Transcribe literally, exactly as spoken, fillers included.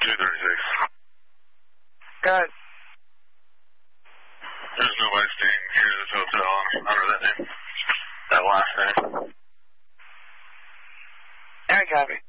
two thirty-six. Good. There's nobody staying here at this hotel under that name. That last name. I copy.